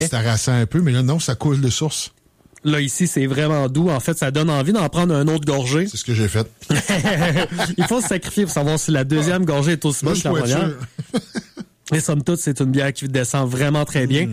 C'est harassant un peu, mais là, non, ça coule de source. Là, ici, c'est vraiment doux. En fait, ça donne envie d'en prendre un autre gorgée. C'est ce que j'ai fait. Il faut se sacrifier pour savoir si la deuxième gorgée est aussi bonne que la première. Et somme toute, c'est une bière qui descend vraiment très bien.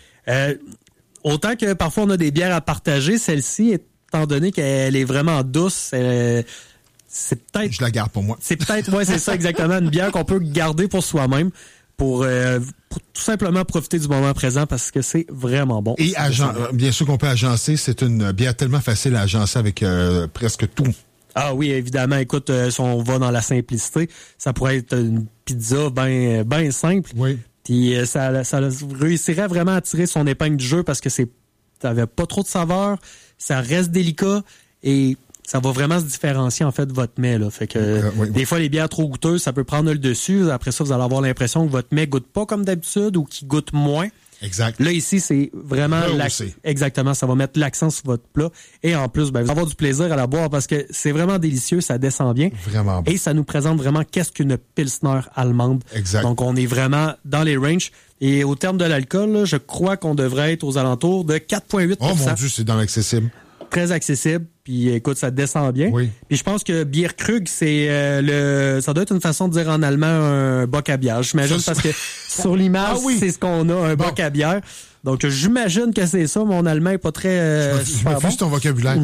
Autant que parfois, on a des bières à partager, celle-ci, étant donné qu'elle est vraiment douce, c'est peut-être... Je la garde pour moi. C'est peut-être, ouais, c'est ça exactement, une bière qu'on peut garder pour soi-même. Pour tout simplement profiter du moment présent parce que c'est vraiment bon. Et bien sûr qu'on peut agencer, c'est une bière tellement facile à agencer avec presque tout. Ah oui, évidemment. Écoute, si on va dans la simplicité, ça pourrait être une pizza bien simple. Oui. Puis ça réussirait vraiment à tirer son épingle du jeu parce que ça avait pas trop de saveur, ça reste délicat et ça va vraiment se différencier, en fait, de votre mets, là. Fait que, oui. des fois, les bières trop goûteuses, ça peut prendre le dessus. Après ça, vous allez avoir l'impression que votre mets goûte pas comme d'habitude ou qu'il goûte moins. Exact. Là, ici, c'est vraiment... Exactement, ça va mettre l'accent sur votre plat. Et en plus, vous allez avoir du plaisir à la boire parce que c'est vraiment délicieux, ça descend bien. Vraiment bon. Et ça nous présente vraiment qu'est-ce qu'une Pilsner allemande. Exact. Donc, on est vraiment dans les ranges. Et au terme de l'alcool, là, je crois qu'on devrait être aux alentours de 4,8%. Oh mon Dieu, c'est dans l'accessible. Très accessible, puis écoute, ça descend bien. Oui. Puis je pense que Bierkrug, c'est ça doit être une façon de dire en allemand un boc à bière. J'imagine parce que sur l'image, c'est ce qu'on a, un boc à bière. Donc j'imagine que c'est ça. Mon allemand est pas très je me fiche ton vocabulaire.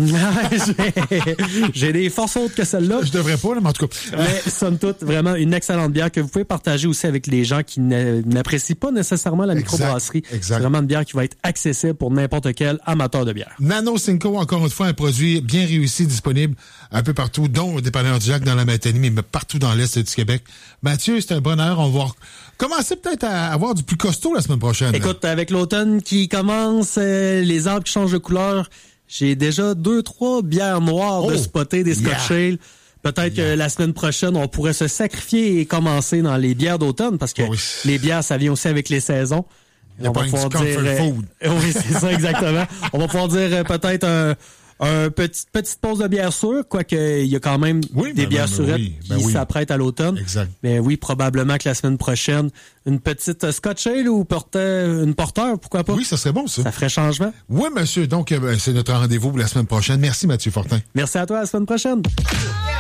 J'ai des forces autres que celle-là. Je devrais pas, là, mais en tout cas. Mais somme toute, vraiment une excellente bière que vous pouvez partager aussi avec les gens qui n'apprécient pas nécessairement la microbrasserie. Exact. C'est vraiment une bière qui va être accessible pour n'importe quel amateur de bière. Nano Cinco, encore une fois, un produit bien réussi, disponible un peu partout, dont au dépanneur du Lac dans la Matanie, mais partout dans l'Est du Québec. Mathieu, c'est un bonheur. On va commencer peut-être à avoir du plus costaud la semaine prochaine. Écoute, avec l'automne qui commence, les arbres qui changent de couleur, j'ai déjà 2-3 bières noires de spotter, des Scotch Ale. Peut-être que la semaine prochaine, on pourrait se sacrifier et commencer dans les bières d'automne, parce que les bières, ça vient aussi avec les saisons. On va pouvoir dire... oui, c'est ça, exactement. On va pouvoir dire peut-être un petite pause de bière sûre, quoique il y a quand même des bières surettes qui s'apprêtent à l'automne. Exact. Mais oui, probablement que la semaine prochaine, une petite Scotch Ale ou une porteur, pourquoi pas? Oui, ça serait bon, ça. Ça ferait changement. Oui, monsieur. Donc, c'est notre rendez-vous pour la semaine prochaine. Merci, Mathieu Fortin. Merci à toi, à la semaine prochaine.